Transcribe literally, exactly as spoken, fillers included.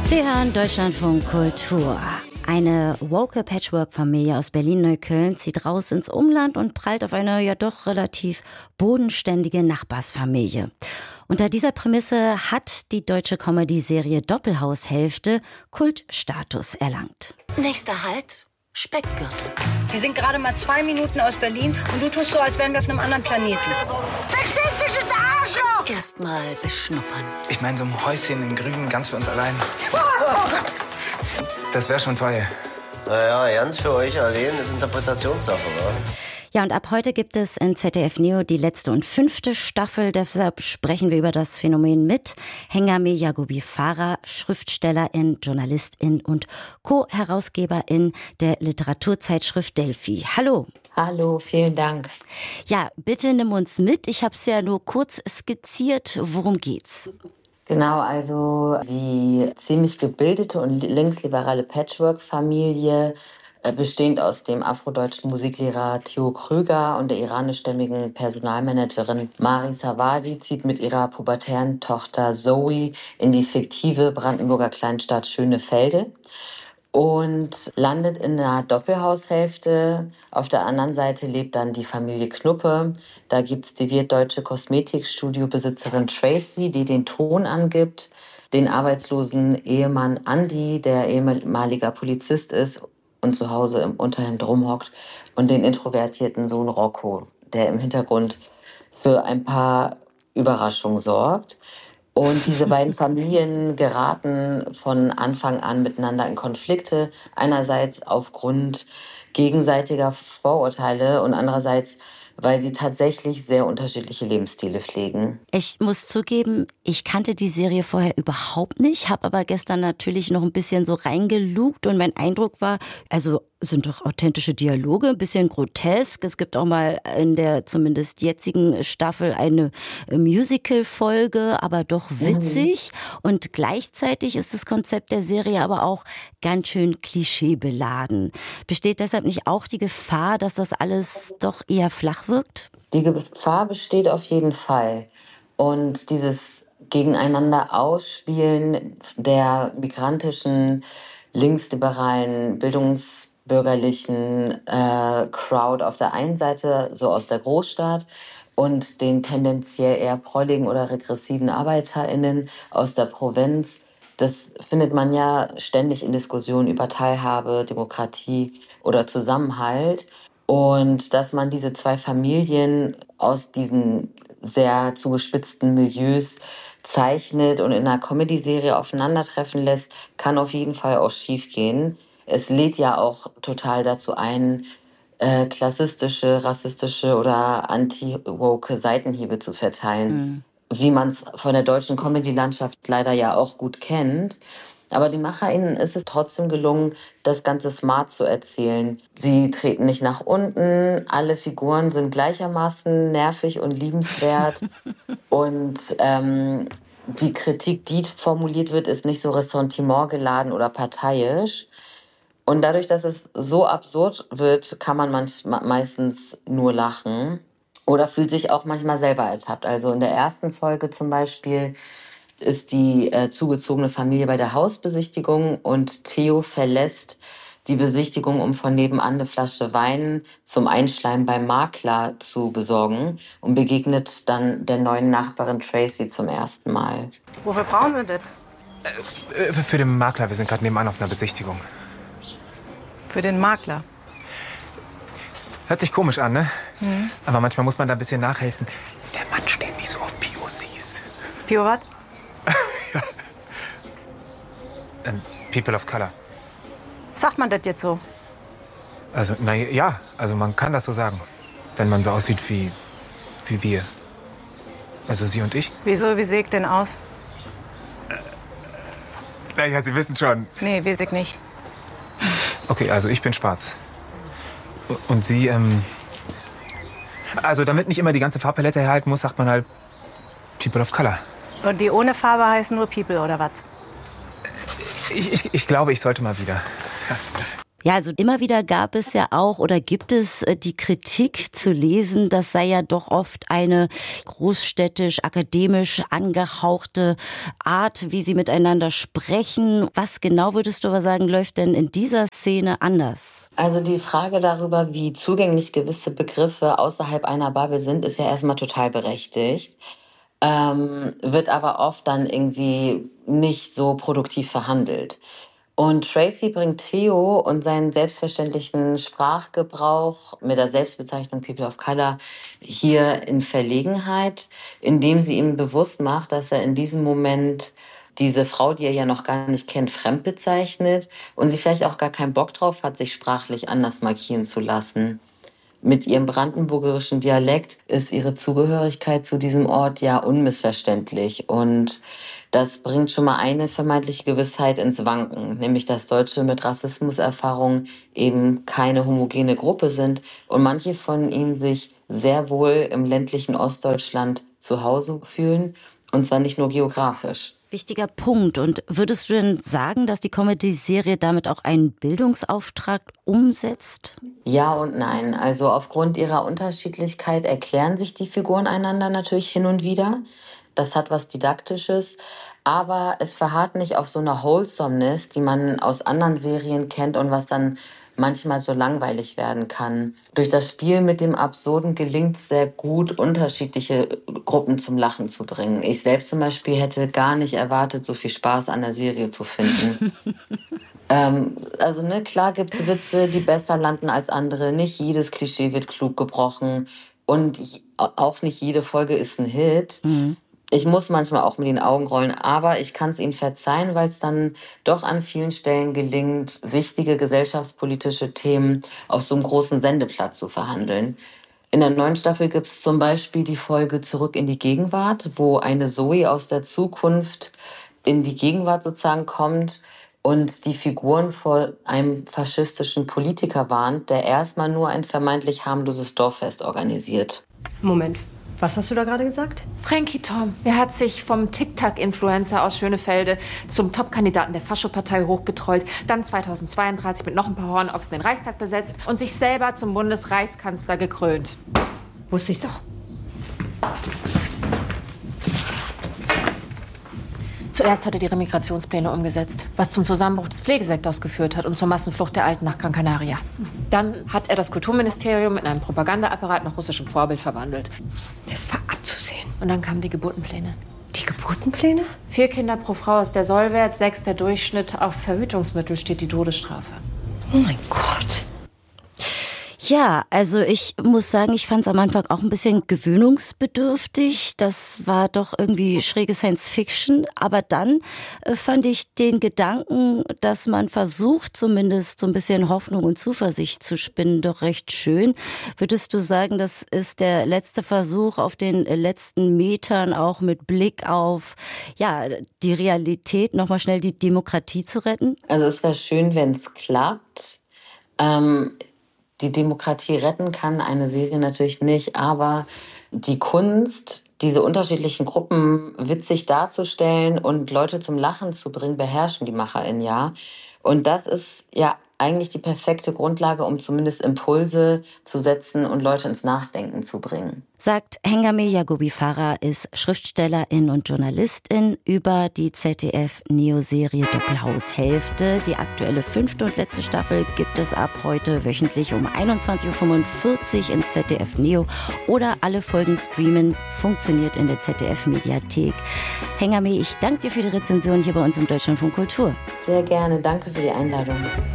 Sie hören Deutschlandfunk Kultur. Eine woke Patchwork-Familie aus Berlin-Neukölln zieht raus ins Umland und prallt auf eine ja doch relativ bodenständige Nachbarsfamilie. Unter dieser Prämisse hat die deutsche Comedy-Serie Doppelhaushälfte Kultstatus erlangt. Nächster Halt, Speckgürtel. Wir sind gerade mal zwei Minuten aus Berlin und du tust so, als wären wir auf einem anderen Planeten. Sexistisches Arschloch! Erstmal beschnuppern. Ich meine, so ein Häuschen im Grünen, ganz für uns allein. Das wäre schon toll. Naja, ganz für euch allein ist Interpretationssache, wa? Ja, und ab heute gibt es in Z D F Neo die letzte und fünfte Staffel. Deshalb sprechen wir über das Phänomen mit Hengame Yagubi Farah, Schriftstellerin, Journalistin und Co-Herausgeberin der Literaturzeitschrift Delphi. Hallo. Hallo, vielen Dank. Ja, bitte nimm uns mit. Ich habe es ja nur kurz skizziert. Worum geht's? Genau, also die ziemlich gebildete und linksliberale Patchwork-Familie, bestehend aus dem afrodeutschen Musiklehrer Theo Kröger und der iranischstämmigen Personalmanagerin Mari Savadi, zieht mit ihrer pubertären Tochter Zoe in die fiktive Brandenburger Kleinstadt Schönefelde und landet in einer Doppelhaushälfte. Auf der anderen Seite lebt dann die Familie Knuppe. Da gibt's die wirtdeutsche Kosmetikstudiobesitzerin Tracy, die den Ton angibt, den arbeitslosen Ehemann Andy, der ehemaliger Polizist ist und zu Hause im Unterhemd rumhockt, und den introvertierten Sohn Rocco, der im Hintergrund für ein paar Überraschungen sorgt. Und diese beiden Familien geraten von Anfang an miteinander in Konflikte. Einerseits aufgrund gegenseitiger Vorurteile und andererseits, weil sie tatsächlich sehr unterschiedliche Lebensstile pflegen. Ich muss zugeben, ich kannte die Serie vorher überhaupt nicht, habe aber gestern natürlich noch ein bisschen so reingelugt und mein Eindruck war, also sind doch authentische Dialoge, ein bisschen grotesk. Es gibt auch mal in der zumindest jetzigen Staffel eine Musical-Folge, aber doch witzig. Mhm. Und gleichzeitig ist das Konzept der Serie aber auch ganz schön klischeebeladen. Besteht deshalb nicht auch die Gefahr, dass das alles doch eher flach wirkt? Die Gefahr besteht auf jeden Fall. Und dieses Gegeneinander Ausspielen der migrantischen, linksliberalen, Bildungs bürgerlichen äh, Crowd auf der einen Seite, so aus der Großstadt, und den tendenziell eher prolligen oder regressiven ArbeiterInnen aus der Provinz. Das findet man ja ständig in Diskussionen über Teilhabe, Demokratie oder Zusammenhalt. Und dass man diese zwei Familien aus diesen sehr zugespitzten Milieus zeichnet und in einer Comedy-Serie aufeinandertreffen lässt, kann auf jeden Fall auch schiefgehen. Es lädt ja auch total dazu ein, äh, klassistische, rassistische oder anti-woke Seitenhiebe zu verteilen, mhm. wie man es von der deutschen Comedy-Landschaft leider ja auch gut kennt. Aber den MacherInnen ist es trotzdem gelungen, das Ganze smart zu erzählen. Sie treten nicht nach unten, alle Figuren sind gleichermaßen nervig und liebenswert. Und ähm, die Kritik, die formuliert wird, ist nicht so ressentimentgeladen oder parteiisch. Und dadurch, dass es so absurd wird, kann man manchmal, meistens nur lachen oder fühlt sich auch manchmal selber ertappt. Also in der ersten Folge zum Beispiel ist die äh, zugezogene Familie bei der Hausbesichtigung und Theo verlässt die Besichtigung, um von nebenan eine Flasche Wein zum Einschleimen beim Makler zu besorgen und begegnet dann der neuen Nachbarin Tracy zum ersten Mal. Wofür brauchen Sie das? Äh, für den Makler, wir sind gerade nebenan auf einer Besichtigung. Für den Makler? Hört sich komisch an, ne? Mhm. Aber manchmal muss man da ein bisschen nachhelfen. Der Mann steht nicht so auf P O Cs. P O was? Ja. Ähm, People of Color. Sagt man das jetzt so? Also, na ja, also man kann das so sagen. Wenn man so aussieht wie, wie wir. Also Sie und ich. Wieso, wie sehe ich denn aus? Äh, naja, Sie wissen schon. Nee, weiß ich nicht. Okay, also ich bin schwarz. Und Sie, ähm... Also damit nicht immer die ganze Farbpalette herhalten muss, sagt man halt People of Color. Und die ohne Farbe heißen nur People, oder was? Ich, ich, ich glaube, ich sollte mal wieder. Ja, also immer wieder gab es ja auch oder gibt es die Kritik zu lesen, das sei ja doch oft eine großstädtisch, akademisch angehauchte Art, wie sie miteinander sprechen. Was genau würdest du aber sagen, läuft denn in dieser Szene anders? Also die Frage darüber, wie zugänglich gewisse Begriffe außerhalb einer Bubble sind, ist ja erstmal total berechtigt. Ähm, wird aber oft dann irgendwie nicht so produktiv verhandelt. Und Tracy bringt Theo und seinen selbstverständlichen Sprachgebrauch mit der Selbstbezeichnung People of Color hier in Verlegenheit, indem sie ihm bewusst macht, dass er in diesem Moment diese Frau, die er ja noch gar nicht kennt, fremd bezeichnet und sie vielleicht auch gar keinen Bock drauf hat, sich sprachlich anders markieren zu lassen. Mit ihrem brandenburgerischen Dialekt ist ihre Zugehörigkeit zu diesem Ort ja unmissverständlich. Und das bringt schon mal eine vermeintliche Gewissheit ins Wanken, nämlich dass Deutsche mit Rassismuserfahrung eben keine homogene Gruppe sind und manche von ihnen sich sehr wohl im ländlichen Ostdeutschland zu Hause fühlen, und zwar nicht nur geografisch. Wichtiger Punkt. Und würdest du denn sagen, dass die Comedy-Serie damit auch einen Bildungsauftrag umsetzt? Ja und nein. Also aufgrund ihrer Unterschiedlichkeit erklären sich die Figuren einander natürlich hin und wieder. Das hat was Didaktisches. Aber es verharrt nicht auf so einer Wholesomeness, die man aus anderen Serien kennt und was dann manchmal so langweilig werden kann. Durch das Spiel mit dem Absurden gelingt es sehr gut, unterschiedliche Gruppen zum Lachen zu bringen. Ich selbst zum Beispiel hätte gar nicht erwartet, so viel Spaß an der Serie zu finden. ähm, also ne, klar gibt es Witze, die besser landen als andere. Nicht jedes Klischee wird klug gebrochen und auch nicht jede Folge ist ein Hit. Mhm. Ich muss manchmal auch mit den Augen rollen, aber ich kann es ihnen verzeihen, weil es dann doch an vielen Stellen gelingt, wichtige gesellschaftspolitische Themen auf so einem großen Sendeplatz zu verhandeln. In der neuen Staffel gibt es zum Beispiel die Folge Zurück in die Gegenwart, wo eine Zoe aus der Zukunft in die Gegenwart sozusagen kommt und die Figuren vor einem faschistischen Politiker warnt, der erstmal nur ein vermeintlich harmloses Dorffest organisiert. Moment. Was hast du da gerade gesagt? Frankie Tom, der hat sich vom TikTok-Influencer aus Schönefelde zum Top-Kandidaten der Faschopartei hochgetrollt, dann zweitausendzweiunddreißig mit noch ein paar Hornochsen den Reichstag besetzt und sich selber zum Bundesreichskanzler gekrönt. Wusste ich's doch. Zuerst hat er die Remigrationspläne umgesetzt, was zum Zusammenbruch des Pflegesektors geführt hat und zur Massenflucht der Alten nach Gran Canaria. Dann hat er das Kulturministerium in einem Propagandaapparat nach russischem Vorbild verwandelt. Das war abzusehen. Und dann kamen die Geburtenpläne. Die Geburtenpläne? Vier Kinder pro Frau ist der Sollwert, sechs der Durchschnitt. Auf Verhütungsmittel steht die Todesstrafe. Oh mein Gott. Ja, also ich muss sagen, ich fand es am Anfang auch ein bisschen gewöhnungsbedürftig. Das war doch irgendwie schräge Science-Fiction. Aber dann äh, fand ich den Gedanken, dass man versucht, zumindest so ein bisschen Hoffnung und Zuversicht zu spinnen, doch recht schön. Würdest du sagen, das ist der letzte Versuch auf den letzten Metern, auch mit Blick auf ja die Realität, nochmal schnell die Demokratie zu retten? Also es wäre schön, wenn es klappt. Ähm Die Demokratie retten kann eine Serie natürlich nicht, aber die Kunst, diese unterschiedlichen Gruppen witzig darzustellen und Leute zum Lachen zu bringen, beherrschen die MacherInnen ja. Und das ist ja eigentlich die perfekte Grundlage, um zumindest Impulse zu setzen und Leute ins Nachdenken zu bringen. Sagt Hengame Yaghoubi Farah, ist Schriftstellerin und Journalistin über die Z D F-Neo-Serie Doppelhaushälfte. Die aktuelle fünfte und letzte Staffel gibt es ab heute wöchentlich um einundzwanzig Uhr fünfundvierzig in Z D F Neo oder alle Folgen streamen, funktioniert in der Z D F-Mediathek. Hengame, ich danke dir für die Rezension hier bei uns im Deutschlandfunk Kultur. Sehr gerne, danke für die Einladung.